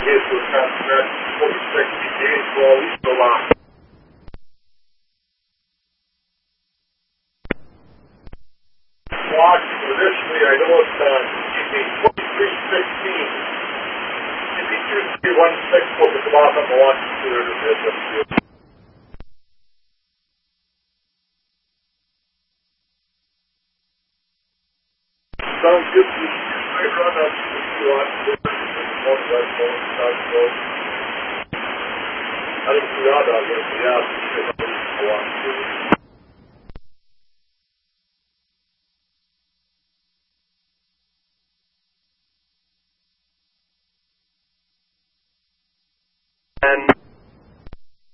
Jesus got that 46 days for all these so long. Watch, initially, I know it's GP 2316. GP 2316 was at the bottom of the watch computer to this. Sounds good to me. I run up to the watch. I didn't see that, I guess, yeah.